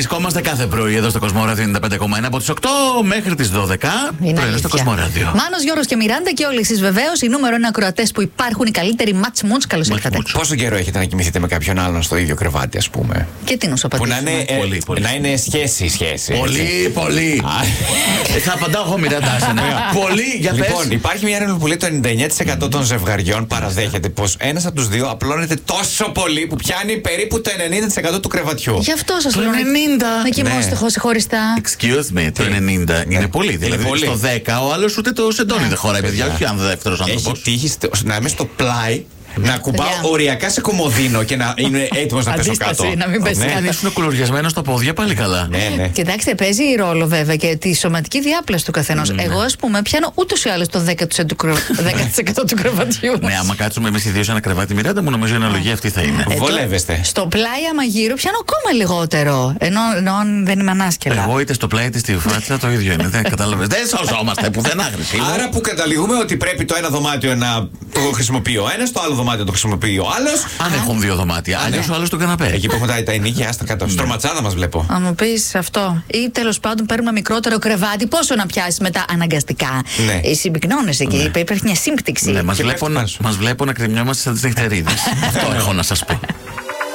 Βρισκόμαστε κάθε πρωί εδώ στο Κοσμοράδιο 95,1 από τις 8 μέχρι τις 12. Πρωί στο Κοσμοράδιο. Μάνος, Γιώργος και Μιράντα και όλοι εσείς βεβαίως, οι νούμερο 1 ακροατές που υπάρχουν, οι καλύτεροι Match Moods. Καλώς ήρθατε. Πόσο καιρό έχετε να κοιμηθείτε με κάποιον άλλον στο ίδιο κρεβάτι, ας πούμε? Και τι να σου Που απαντήσουμε. να είναι σχέση. Πολύ. Θα απαντάω εγώ, Μιράντα. Πολύ, για πες. Λοιπόν, υπάρχει μια έρευνα που λέει το 99% των ζευγαριών παραδέχεται πως ένας από τους δύο απλώνεται τόσο πολύ που πιάνει περίπου το 90% του κρεβατιού. Γι' αυτό σας Το λέω. 90. Να κοιμώστε χωριστά. Excuse me, το 90 είναι πολύ. Δηλαδή πολύ. στο 10 ο άλλος ούτε το σεντόνι δεν χωράει, παιδιά. Όχι αν δεύτερος Έχει άνθρωπος. τύχει να είμαι στο πλάι, να κουμπάω οριακά σε κομμωδίνο και να είμαι έτοιμος να πέσω κάτω. Να μην πέσει Αν κάτω. ήσουν κουλουριασμένο στα πόδια, πάλι καλά. Ναι. Κοιτάξτε, παίζει ρόλο βέβαια και τη σωματική διάπλαση του καθενός. Εγώ, ας πούμε, πιάνω ούτως ή άλλως το 10% του κρεβατιού. Ναι, άμα κάτσουμε εμείς οι δύο σε ένα κρεβάτι, Μιράντα μου, νομίζω η αναλογία αυτή θα είναι. Βολεύεστε. Στο πλάι, άμα γύρω, πιάνω ακόμα λιγότερο. Ενώ αν δεν είμαι ανάσκελα. Εγώ είτε στο πλάι είτε στη φάτσα το ίδιο είναι. Δεν κατάλαβες. Δεν σώζομαστε πουθενά, Χρυσή. Άρα που καταλήγουμε ότι πρέπει το ένα δωμάτιο να το χρησιμοποιεί ο ένας, το άλλο δωμάτιο το χρησιμοποιεί ο άλλος. Αν έχουν δύο δωμάτια, αλλιώς ο άλλος τον καναπέ. Εκεί που έχουν τα ενίκια, άστα κάτω. Στρωματσάδα μας βλέπω. Αν μου πεις αυτό. Ή τέλος πάντων παίρνουμε μικρότερο κρεβάτι, πόσο να πιάσεις μετά αναγκαστικά. Ναι. Συμπυκνώνεσαι εκεί, υπάρχει μια σύμπτυξη. Ναι, Και μας βλέπω να κρυμιόμαστε σαν τις νυχτερίδες. Αυτό έχω να σας πω.